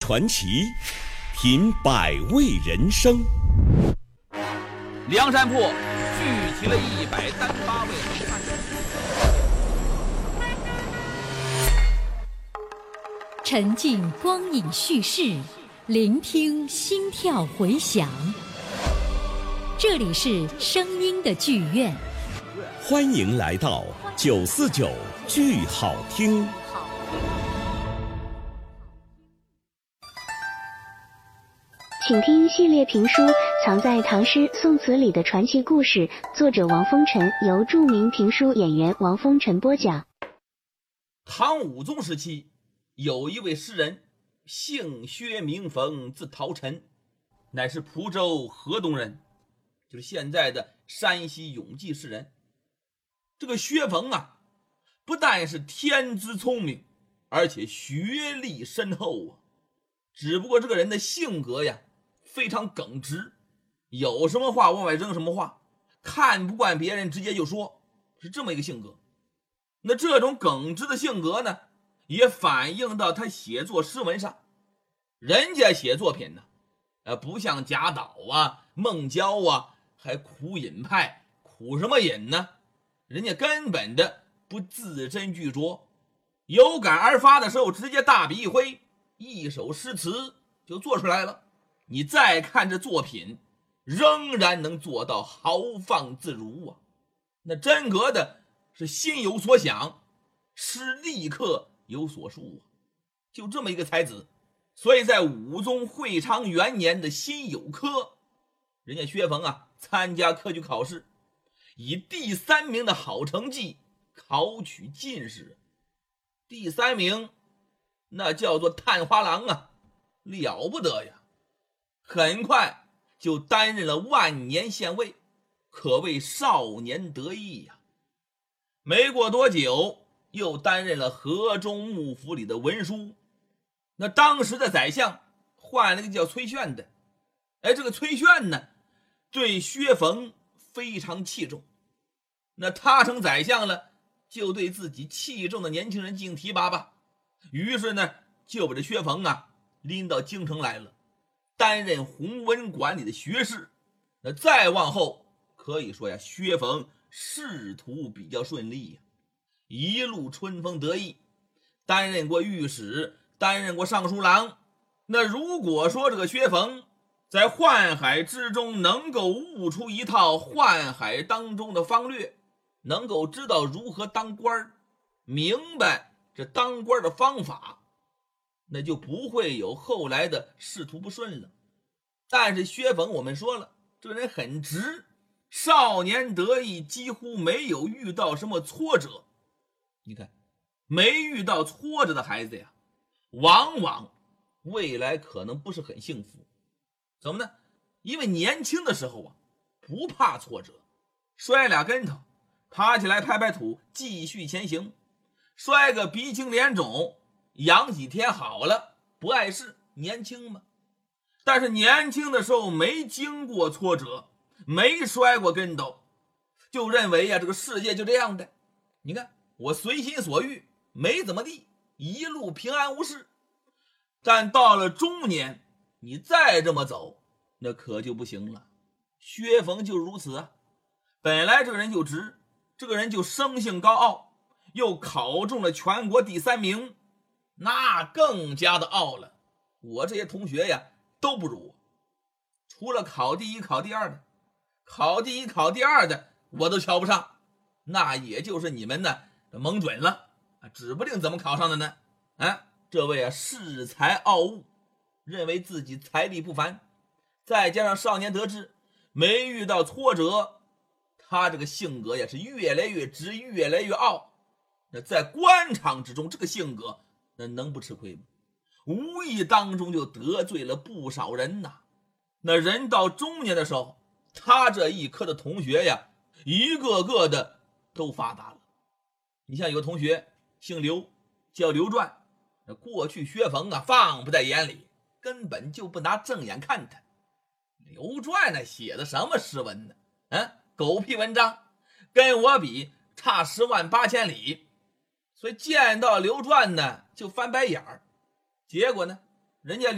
传奇，品百味人生。 梁山泊聚集了138位好汉。 沉浸光影叙事，聆听心跳回响。这里是声音的剧院， 欢迎来到949剧好听。 请听系列评书《藏在唐诗宋词里的传奇故事》，作者王风尘，由著名评书演员王风尘播讲。 唐武宗时期，有一位诗人，姓薛名冯，字桃臣，乃是蒲州河东人，就是现在的山西永济市人。这个薛冯啊，不但是天资聪明，而且学历深厚啊。只不过这个人的性格呀，非常耿直，有什么话往外扔什么话，看不惯别人直接就说，是这么一个性格。那这种耿直的性格呢，也反映到他写作诗文上。人家写作品呢，不像贾岛啊、孟郊啊，还苦饮派，苦什么饮呢？人家根本的不字斟句酌，有感而发的时候，直接大笔一挥，一首诗词就做出来了。你再看这作品，仍然能做到豪放自如啊！那真格的是心有所想，诗立刻有所述啊！就这么一个才子，所以在武宗会昌元年的辛酉科，人家薛冯啊参加科举考试，以第3名的好成绩考取进士。第3名，那叫做探花郎啊，了不得呀！很快就担任了万年县尉，可谓少年得意呀。没过多久，又担任了河中幕府里的文书。那当时的宰相换了个叫崔铉的，这个崔铉呢，对薛冯非常器重。那他成宰相了，就对自己器重的年轻人进行提拔吧。于是呢，就把这薛冯啊拎到京城来了，担任弘文馆里的学士。那再往后，可以说呀，薛冯仕途比较顺利呀，一路春风得意，担任过御史，担任过尚书郎。那如果说这个薛冯在宦海之中能够悟出一套宦海当中的方略，能够知道如何当官，明白这当官的方法，那就不会有后来的仕途不顺了。但是薛冯我们说了，这个人很直，少年得意，几乎没有遇到什么挫折。你看，没遇到挫折的孩子呀，往往未来可能不是很幸福。怎么呢？因为年轻的时候啊，不怕挫折，摔俩跟头，爬起来拍拍土，继续前行。摔个鼻青脸肿，养几天好了，不碍事，年轻嘛。但是年轻的时候没经过挫折，没摔过跟头，就认为呀，这个世界就这样的。你看我随心所欲，没怎么地，一路平安无事。但到了中年，你再这么走，那可就不行了。薛冯就如此啊，本来这个人就直，这个人就生性高傲，又考中了全国第3名，那更加的傲了。我这些同学呀都不如我，除了考第1考第2的，考第1考第2的我都瞧不上，那也就是你们呢蒙准了，指不定怎么考上的呢。这位啊恃才傲物，认为自己财力不凡，再加上少年得志，没遇到挫折，他这个性格也是越来越直，越来越傲。那在官场之中，这个性格那能不吃亏吗？无意当中就得罪了不少人呐。那人到中年的时候，他这一科的同学呀，一个个的都发达了。你像有个同学姓刘，叫刘传，过去薛冯啊放不在眼里，根本就不拿正眼看他。刘传呢写的什么诗文呢？狗屁文章，跟我比差108000里。所以见到刘传呢就翻白眼儿。结果呢，人家